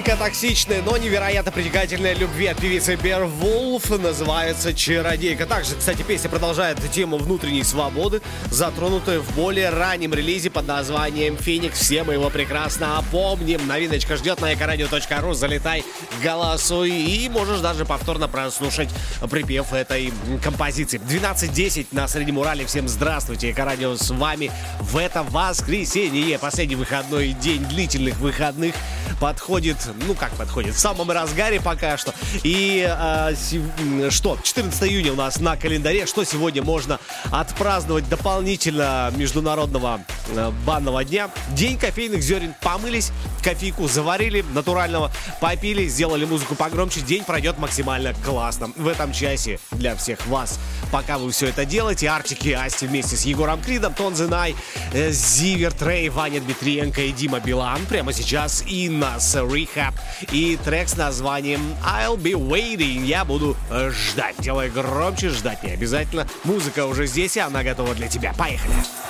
Дико токсичная, но невероятно притягательная любви от певицы Beowulf называется «Чародейка». Также, кстати, песня продолжает тему внутренней свободы, затронутую в более раннем релизе под названием «Феникс». Все мы его прекрасно помним. Новиночка ждет на экорадио.ру. Залетай, голосуй и можешь даже повторно прослушать припев этой композиции. 12:10 на Среднем Урале. Всем здравствуйте. Экорадио с вами в это воскресенье. Последний выходной день длительных выходных подходит, в самом разгаре пока что. И 14 июня у нас на календаре. Что сегодня можно отпраздновать дополнительно международного банного дня? День кофейных зерен. Помылись, кофейку заварили натурального, попили, сделали музыку погромче. День пройдет максимально классно. В этом часе для всех вас, пока вы все это делаете, Артик и Асти вместе с Егором Кридом, Тонзе Най, Зиверт, Рэй, Ваня Дмитриенко и Дима Билан. Прямо сейчас и нас Rehab и трек с названием I'll Be Waiting. Я буду ждать. Делай громче, ждать не обязательно. Музыка уже здесь, и она готова для тебя. Поехали!